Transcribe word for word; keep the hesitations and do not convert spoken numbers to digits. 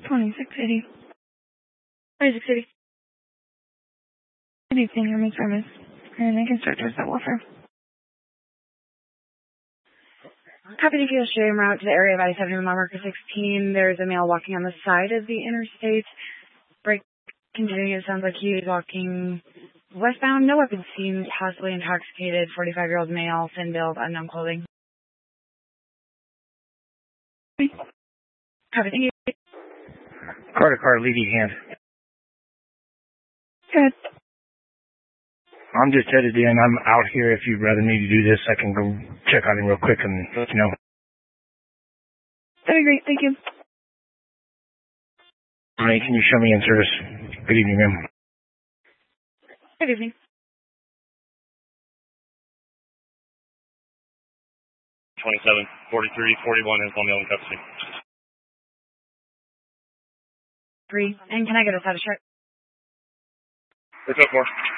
twenty-six eighty. twenty-six eighty. Good evening, your Miss Remus. And I can start towards that Wolfer. Copy to Field Stream route to the area of I seventy mile marker sixteen. There's a male walking on the side of the interstate. Break continuing. It sounds like he is walking westbound. No weapons seen. Possibly intoxicated. forty-five-year-old male. Thin build. Unknown clothing. Copy. Thank you. Car to car, leading hand. Good. I'm just headed in. I'm out here. If you'd rather me to do this, I can go check on him real quick and let you know. That'd be great. Thank you. All right, can you show me in service? Good evening, ma'am. Good evening. twenty-seven, forty-three, forty-one has one male in custody. Three. And can I get a status check? It's up more.